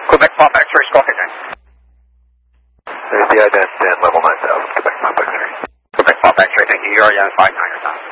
Quebec Pop X-ray, Squawk again. There's the identity and level 9000, Quebec Pop X-ray. Quebec Pop X-ray, thank you. You're identified, now you're done.